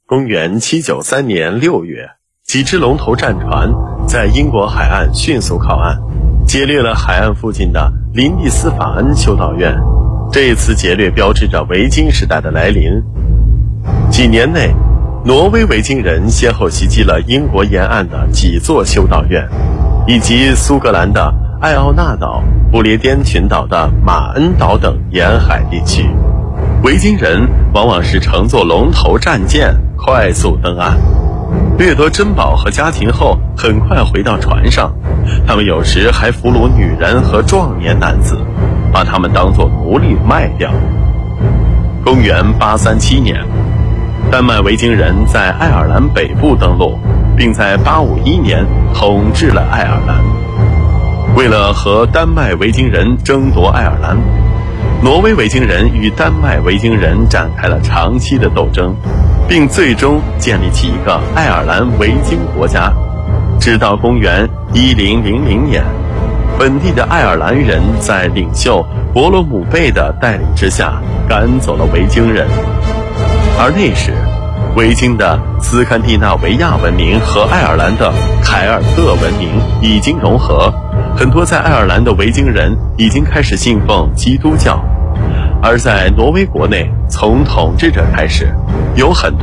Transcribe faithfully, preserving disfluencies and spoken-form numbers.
公元七九三年六月，几只龙头战船在英国海岸迅速靠岸，劫掠了海岸附近的林蒂斯法恩修道院。这次劫掠标志着维京时代的来临。几年内，挪威维京人先后袭击了英国沿岸的几座修道院，以及苏格兰的艾奥纳岛、不列颠群岛的马恩岛等沿海地区。维京人往往是乘坐龙头战舰快速登岸，掠夺珍宝和家禽后很快回到船上。他们有时还俘虏女人和壮年男子，把他们当作奴隶卖掉。公元八三七年，丹麦维京人在爱尔兰北部登陆，并在八五一年统治了爱尔兰。为了和丹麦维京人争夺爱尔兰，挪威维京人与丹麦维京人展开了长期的斗争，并最终建立起一个爱尔兰维京国家。直到公元一零零零年，本地的爱尔兰人在领袖伯罗姆贝的带领之下赶走了维京人。而那时，维京的斯堪的纳维亚文明和爱尔兰的凯尔特文明已经融合，很多在爱尔兰的维京人已经开始信奉基督教。而在挪威国内，从统治者开始，有很多